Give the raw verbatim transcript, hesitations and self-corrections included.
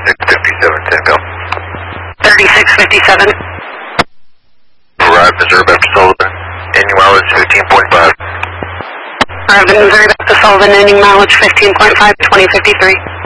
thirty-six fifty-seven, Tango. thirty-six fifty-seven. Arrived Missouri back to Sullivan. Ending mileage fifteen point five. Arrived in Missouri back to Sullivan, ending mileage fifteen point five, twenty fifty-three.